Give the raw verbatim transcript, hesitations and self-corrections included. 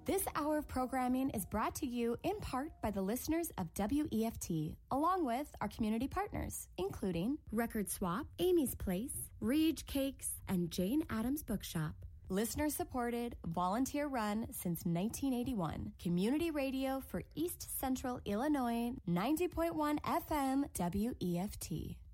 This hour of programming is brought to you in part by the listeners of W E F T, along with our community partners, including Record Swap, Amy's Place, Rege Cakes, and Jane Addams Bookshop. Listener supported, volunteer run since nineteen eighty-one. Community radio for East Central Illinois, ninety point one F M W E F T.